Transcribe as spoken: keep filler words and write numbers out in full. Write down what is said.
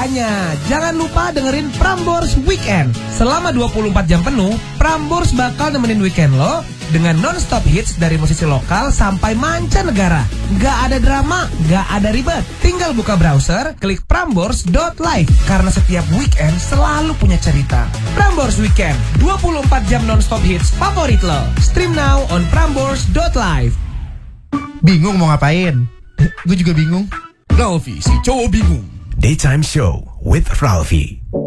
Makanya jangan lupa dengerin Prambors Weekend. Selama dua puluh empat jam penuh, Prambors bakal nemenin weekend lo dengan non-stop hits dari musisi lokal sampai mancanegara. Gak ada drama, gak ada ribet. Tinggal buka browser, klik prambors dot live. Karena setiap weekend selalu punya cerita. Prambors Weekend, dua puluh empat jam non-stop hits favorit lo. Stream now on prambors dot live. Bingung mau ngapain? Gue juga bingung. Ralfi, si cowok bingung. Daytime Show with Ralfi.